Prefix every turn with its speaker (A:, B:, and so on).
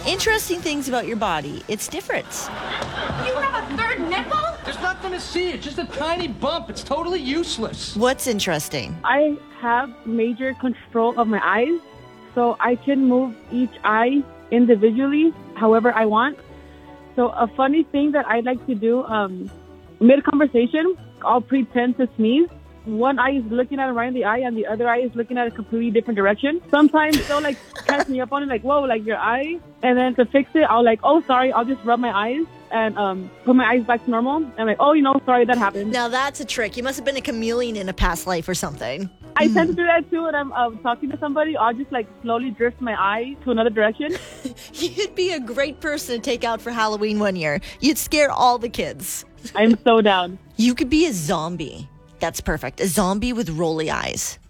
A: Interesting things about your body. It's different.
B: You have a third nipple?
C: There's nothing to see. It's just a tiny bump. It's totally useless.
A: What's interesting?
D: I have major control of my eyes, so I can move each eye individually however I want. So a funny thing that I like to do, mid-conversation, I'll pretend to sneeze. One eye is looking at it right in the eye, and the other eye is looking at a completely different direction. Sometimes they'll like catch me up on it, like, whoa, like your eye. And then to fix it, I'll like, oh, sorry, I'll just rub my eyes and put my eyes back to normal. And like, oh, sorry, that happened.
A: Now that's a trick. You must have been a chameleon in a past life or something.
D: I tend to do that too when I'm talking to somebody. I'll just like slowly drift my eye to another direction.
A: You'd be a great person to take out for Halloween one year. You'd scare all the kids.
D: I'm so down.
A: You could be a zombie. That's perfect. A zombie with rolly eyes.